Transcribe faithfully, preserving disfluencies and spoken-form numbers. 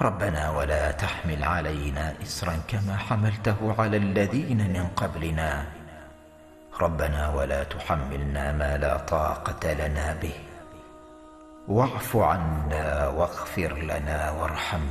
ربنا ولا تحمل علينا إصرا كما حملته على الذين من قبلنا. ربنا ولا تحملنا ما لا طاقة لنا به، واعف عنا واغفر لنا وارحمنا